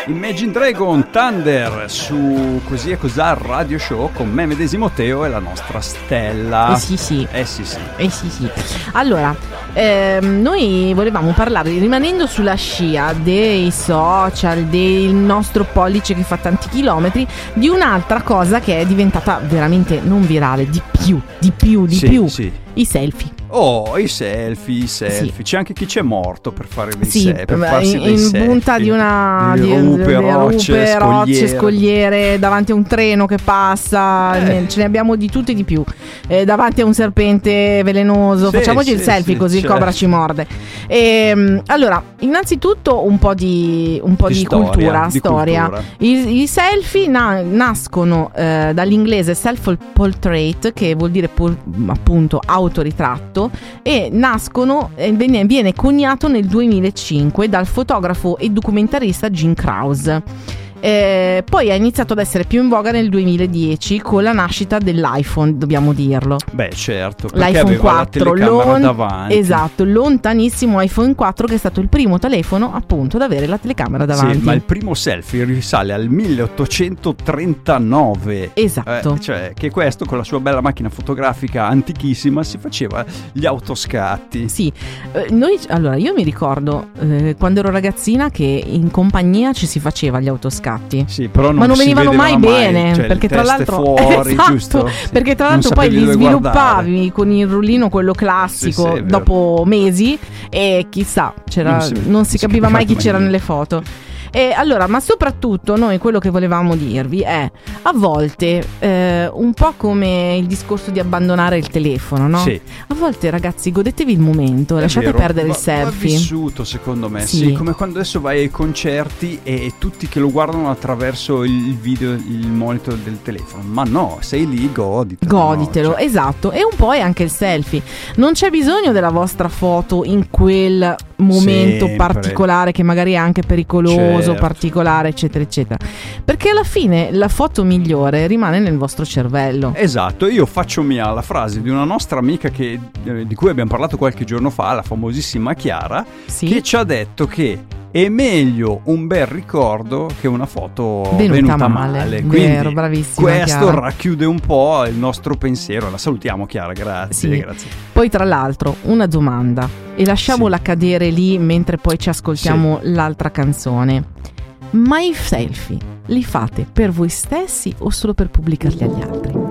Imagine Dragon Thunder su Così e Cos'ha Radio Show con me medesimo Teo e la nostra Stella. Sì. Sì. Allora, noi volevamo parlare, rimanendo sulla scia dei social, del nostro pollice che fa tanti chilometri, di un'altra cosa che è diventata veramente non virale, di più. Sì. I selfie. Oh, i selfie. Sì. C'è anche chi c'è morto per fare dei selfie, per farsi dei in selfie. punta di una rocce, scogliere, davanti a un treno che passa, ce ne abbiamo di tutto e di più. Davanti a un serpente velenoso, facciamoci il selfie così il cobra ci morde. Allora, innanzitutto un po' di storia. I selfie nascono dall'inglese self-portrait, che vuol dire appunto autoritratto, e viene coniato nel 2005 dal fotografo e documentarista Jim Krause. Poi ha iniziato ad essere più in voga nel 2010 con la nascita dell'iPhone, dobbiamo dirlo. Beh, certo, perché l'iPhone 4, la telecamera davanti. Esatto, lontanissimo iPhone 4, che è stato il primo telefono appunto ad avere la telecamera davanti. Sì, ma il primo selfie risale al 1839. Esatto. Cioè, che questo con la sua bella macchina fotografica antichissima si faceva gli autoscatti. Sì, allora io mi ricordo quando ero ragazzina che in compagnia ci si faceva gli autoscatti. Sì, però ma non venivano mai bene, cioè, perché tra l'altro fuori, esatto, giusto? Perché tra l'altro poi li sviluppavi con il rullino quello classico dopo mesi e chissà, non si capiva mai chi c'era nelle foto. E allora, ma soprattutto noi quello che volevamo dirvi è a volte un po' come il discorso di abbandonare il telefono, no? Sì. A volte ragazzi godetevi il momento, lasciate perdere il selfie. Va vissuto secondo me, sì, come quando adesso vai ai concerti e tutti che lo guardano attraverso il video, il monitor del telefono, ma no, sei lì, goditelo, no? Cioè... esatto, e un po' è anche il selfie, non c'è bisogno della vostra foto in quel momento particolare che magari è anche pericoloso, particolare, eccetera eccetera, perché alla fine la foto migliore rimane nel vostro cervello. Esatto, io faccio mia la frase di una nostra amica di cui abbiamo parlato qualche giorno fa, la famosissima Chiara, che ci ha detto che è meglio un bel ricordo che una foto venuta male. Quindi vero, bravissima questo Chiara. Racchiude un po' il nostro pensiero. La salutiamo Chiara, grazie. Poi tra l'altro una domanda, e lasciamola cadere lì mentre poi ci ascoltiamo l'altra canzone. Ma i selfie li fate per voi stessi o solo per pubblicarli agli altri?